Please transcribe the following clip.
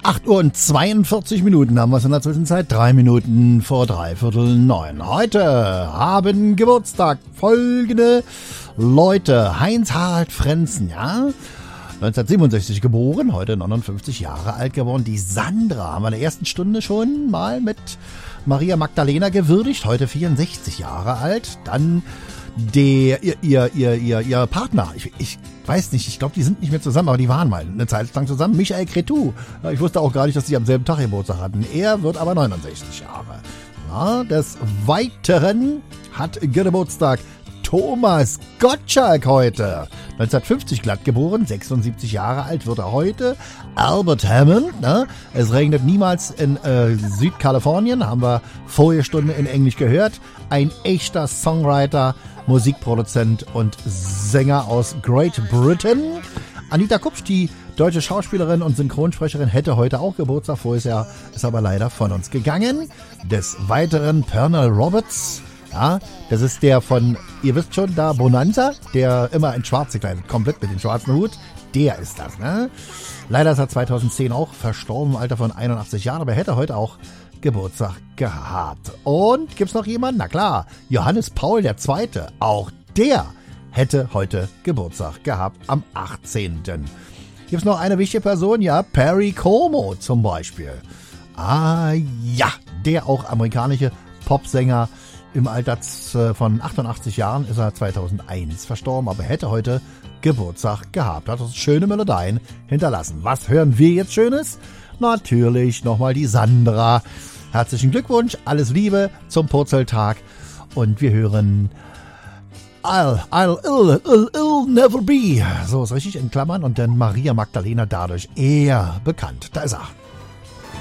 8 Uhr und 42 Minuten haben wir es in der Zwischenzeit. 3 Minuten vor 8:45. Heute haben Geburtstag folgende Leute. Heinz-Harald Frenzen, ja. 1967 geboren, heute 59 Jahre alt geworden. Die Sandra haben wir in der ersten Stunde schon mal mit Maria Magdalena gewürdigt. Heute 64 Jahre alt. Dann ihr Partner. Ich weiß nicht, ich glaube, die sind nicht mehr zusammen, aber die waren mal eine Zeit lang zusammen. Michael Cretu. Ich wusste auch gar nicht, dass sie am selben Tag Geburtstag hatten. Er wird aber 69 Jahre. Ja, des Weiteren hat Geburtstag Thomas Gottschalk heute. 1950 glatt geboren, 76 Jahre alt wird er heute. Albert Hammond, ne? Es regnet niemals in Südkalifornien, haben wir vorige Stunde in Englisch gehört. Ein echter Songwriter, Musikproduzent und Sänger aus Great Britain. Anita Kupsch, die deutsche Schauspielerin und Synchronsprecherin, hätte heute auch Geburtstag. Voriges Jahr ist aber leider von uns gegangen. Des Weiteren Pernell Roberts. Ja, das ist der von, ihr wisst schon, da Bonanza, der immer in schwarz gekleidet, komplett mit dem schwarzen Hut. Der ist das, ne? Leider ist er 2010 auch verstorben, im Alter von 81 Jahren, aber er hätte heute auch Geburtstag gehabt. Und gibt's noch jemanden? Na klar, Johannes Paul II. Auch der hätte heute Geburtstag gehabt am 18. Gibt's noch eine wichtige Person? Ja, Perry Como zum Beispiel. Ah ja, der auch amerikanische Popsänger. Im Alter von 88 Jahren ist er 2001 verstorben, aber hätte heute Geburtstag gehabt. Hat uns schöne Melodien hinterlassen. Was hören wir jetzt Schönes? Natürlich nochmal die Sandra. Herzlichen Glückwunsch, alles Liebe zum Purzeltag. Und wir hören I'll never be. So ist richtig in Klammern. Und dann Maria Magdalena, dadurch eher bekannt. Da ist er.